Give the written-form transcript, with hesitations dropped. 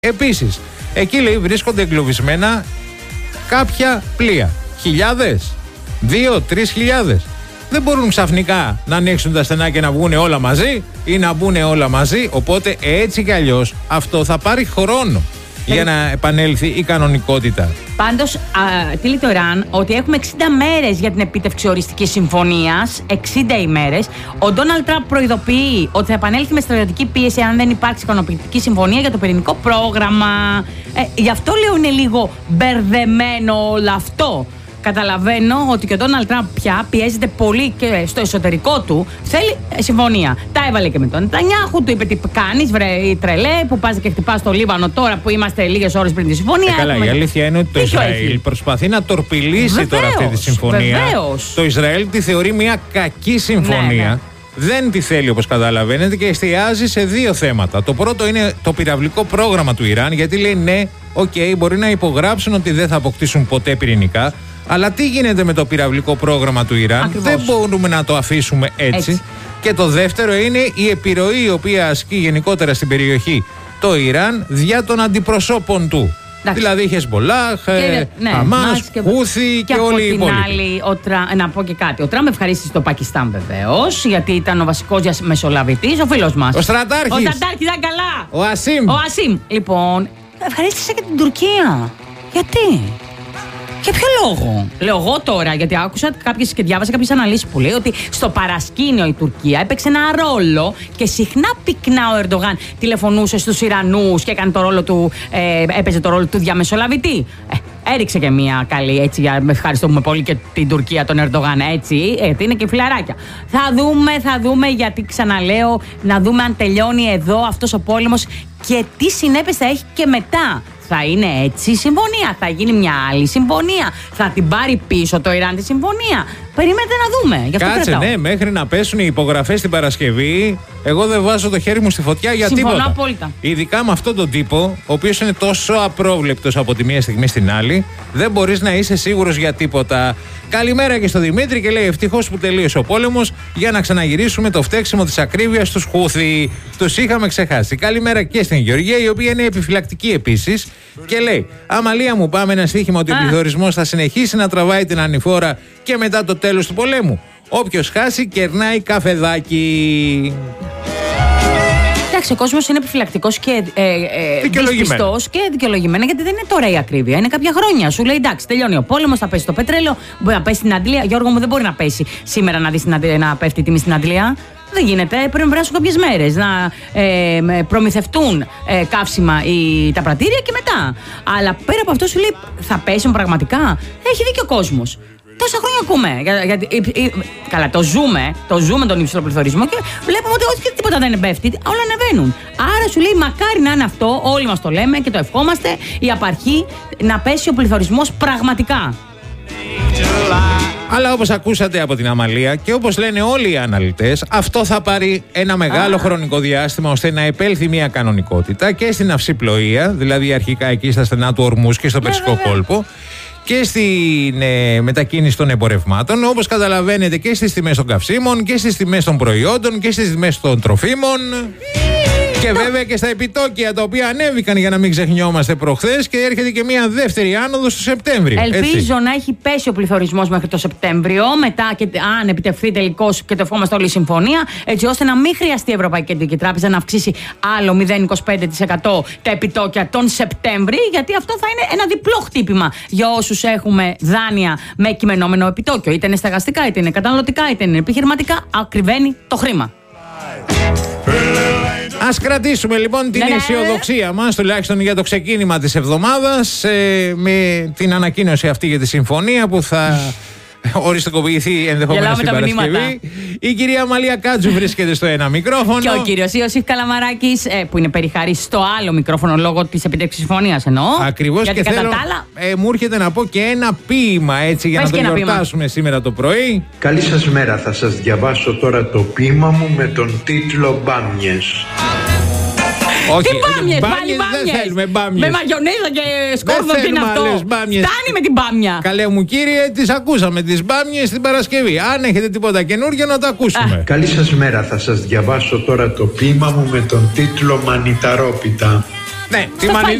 Επίσης, εκεί λέει βρίσκονται εγκλωβισμένα κάποια πλοία. Χιλιάδες, 2-3 χιλιάδες. Δεν μπορούν ξαφνικά να ανοίξουν τα στενά και να βγουν όλα μαζί ή να μπουν όλα μαζί. Οπότε έτσι κι αλλιώς αυτό θα πάρει χρόνο για να επανέλθει η κανονικότητα. Πάντως, τίλει το Ιράν ότι έχουμε 60 μέρες για την επίτευξη οριστικής συμφωνίας. 60 ημέρες. Ο Ντόναλντ Τραμπ προειδοποιεί ότι θα επανέλθει με στρατιωτική πίεση αν δεν υπάρξει ικανοποιητική συμφωνία για το πυρηνικό πρόγραμμα. Γι' αυτό λέω είναι λίγο μπερδεμένο όλο αυτό. Καταλαβαίνω ότι και ο Ντόναλντ Τραμπ πια πιέζεται πολύ και στο εσωτερικό του. Θέλει συμφωνία. Τα έβαλε και με τον Νετανιάχου. Του είπε τι κάνεις, βρε η τρελέ, που πας και χτυπάς στο Λίβανο τώρα που είμαστε λίγες ώρες πριν τη συμφωνία. Καλά, η αλήθεια είναι ότι το Ισραήλ προσπαθεί να τορπιλήσει τώρα αυτή τη συμφωνία. Βεβαίως. Το Ισραήλ τη θεωρεί μια κακή συμφωνία. Ναι. Δεν τη θέλει, όπως καταλαβαίνετε, και εστιάζει σε δύο θέματα. Το πρώτο είναι το πυραυλικό πρόγραμμα του Ιράν, γιατί λέει ναι, μπορεί να υπογράψουν ότι δεν θα αποκτήσουν ποτέ πυρηνικά. Αλλά τι γίνεται με το πυραυλικό πρόγραμμα του Ιράν? Ακριβώς. Δεν μπορούμε να το αφήσουμε έτσι. Και το δεύτερο είναι η επιρροή η οποία ασκεί γενικότερα στην περιοχή το Ιράν δια των αντιπροσώπων του. Δηλαδή Χεσμολάχ, Χαμάς, Χούθη και όλοι οι υπόλοιποι. Άλλη, να πω και κάτι. Ο Τραμπ ευχαρίστησε το Πακιστάν βεβαίως, γιατί ήταν ο βασικός διαμεσολαβητής, ο φίλος μας. Ο στρατάρχης. Ο στρατάρχης ήταν καλά. Ο Ασίμ. Λοιπόν, ευχαρίστησε και την Τουρκία. Γιατί? Για ποιο λόγο? Λέω εγώ τώρα, γιατί άκουσα κάποιες και διάβασα κάποιες αναλύσεις που λέει ότι στο παρασκήνιο η Τουρκία έπαιξε ένα ρόλο και συχνά πυκνά ο Ερντογάν τηλεφωνούσε στους Ιρανούς και έκανε έπαιζε το ρόλο του διαμεσολαβητή. Έριξε και μία καλή, έτσι, ευχαριστούμε πολύ και την Τουρκία, τον Ερντογάν, έτσι, γιατί είναι και φιλαράκια. Θα δούμε, γιατί ξαναλέω, να δούμε αν τελειώνει εδώ αυτός ο πόλεμος και τι συνέπειες θα έχει και μετά. Θα είναι έτσι η συμφωνία, θα γίνει μια άλλη συμφωνία, θα την πάρει πίσω το Ιράν τη συμφωνία. Περιμένετε να δούμε. Γι' αυτό κάτσε, ναι, μέχρι να πέσουν οι υπογραφές την Παρασκευή, εγώ δεν βάζω το χέρι μου στη φωτιά για συμφωνώ τίποτα. Απόλυτα. Ειδικά με αυτόν τον τύπο, ο οποίος είναι τόσο απρόβλεπτος από τη μία στιγμή στην άλλη, δεν μπορείς να είσαι σίγουρος για τίποτα. Καλημέρα και στο Δημήτρη και λέει: ευτυχώς που τελείωσε ο πόλεμος για να ξαναγυρίσουμε το φταίξιμο της ακρίβειας στους Χούθη. Τους είχαμε ξεχάσει. Καλημέρα και στην Γεωργία, η οποία είναι επιφυλακτική επίσης και λέει: Αμαλία μου, πάμε ένα στοίχημα ότι ο πληθωρισμός θα συνεχίσει να τραβάει την ανηφόρα και μετά το τέλος του πολέμου. Όποιος χάσει κερνάει καφεδάκι. Εντάξει, ο κόσμος είναι επιφυλακτικός και δυσπιστός και δικαιολογημένα, γιατί δεν είναι τώρα η ακρίβεια. Είναι κάποια χρόνια. Σου λέει: εντάξει, τελειώνει ο πόλεμος, θα πέσει το πετρέλαιο, μπορεί να πέσει στην Αντλία. Γιώργο μου, δεν μπορεί να πέσει σήμερα να δεις να πέφτει η τιμή στην Αντλία. Δεν γίνεται. Πρέπει να περάσουν κάποιες μέρες να προμηθευτούν καύσιμα τα πρατήρια και μετά. Αλλά πέρα από αυτό σου λέει: θα πέσουν πραγματικά. Έχει δίκιο ο κόσμος. Τόσα χρόνια ακούμε. Καλά, το ζούμε τον υψηλό πληθωρισμό και βλέπουμε ότι όχι τίποτα δεν πέφτει, όλα ανεβαίνουν. Άρα σου λέει: μακάρι να είναι αυτό, όλοι μας το λέμε και το ευχόμαστε, η απαρχή να πέσει ο πληθωρισμός πραγματικά. Αλλά όπως ακούσατε από την Αμαλία και όπως λένε όλοι οι αναλυτές, αυτό θα πάρει ένα μεγάλο χρονικό διάστημα ώστε να επέλθει μια κανονικότητα και στην αυσιπλοεία, δηλαδή αρχικά εκεί στα στενά του Ορμούς και στο Περσικό κόλπο, και στην μετακίνηση των εμπορευμάτων, όπως καταλαβαίνετε, και στις τιμές των καυσίμων και στις τιμές των προϊόντων και στις τιμές των τροφίμων. Και βέβαια και στα επιτόκια, τα οποία ανέβηκαν, για να μην ξεχνιόμαστε, προχθές, και έρχεται και μια δεύτερη άνοδος στο Σεπτέμβριο. Ελπίζω να έχει πέσει ο πληθωρισμός μέχρι το Σεπτέμβριο, μετά και αν επιτευχθεί τελικώς, και το ευχόμαστε όλη η συμφωνία, έτσι ώστε να μην χρειαστεί η Ευρωπαϊκή Κεντρική Τράπεζα να αυξήσει άλλο 0,25% τα επιτόκια τον Σεπτέμβρη, γιατί αυτό θα είναι ένα διπλό χτύπημα για όσους έχουμε δάνεια με κειμενόμενο επιτόκιο. Είτε είναι στεγαστικά, είτε είναι καταναλωτικά, είτε είναι επιχειρηματικά, ακριβένει το χρήμα. Ας κρατήσουμε λοιπόν την αισιοδοξία μας, τουλάχιστον για το ξεκίνημα της εβδομάδας, με την ανακοίνωση αυτή για τη συμφωνία που θα οριστικοποιηθεί ενδεχομένως την Παρασκευή. Η κυρία Αμαλία Κάτζου βρίσκεται στο ένα μικρόφωνο. Και ο κύριος Ιωσήφ Καλαμαράκης, που είναι περιχαρής στο άλλο μικρόφωνο λόγω της επιτεύξης συμφωνίας, εννοώ. Ακριβώς, γιατί και θέλω, μου έρχεται να πω και ένα ποίημα, έτσι, για να το γιορτάσουμε σήμερα το πρωί. Καλή σας μέρα, θα σας διαβάσω τώρα το ποίημα μου με τον τίτλο «Μπάμιες». Όχι, τι μπάμιες, πάλι δεν θέλουμε μπάμιες. Με μαγιονέζα και σκόρδο, τι είναι αυτό? Φτάνει με την μπάμια. Καλέ μου κύριε, τις ακούσαμε τις μπάμιες την Παρασκευή. Αν έχετε τίποτα καινούργιο να το ακούσουμε. Καλή σας μέρα, θα σας διαβάσω τώρα το ποίημα μου με τον τίτλο «Μανιταρόπιτα». Ναι, τη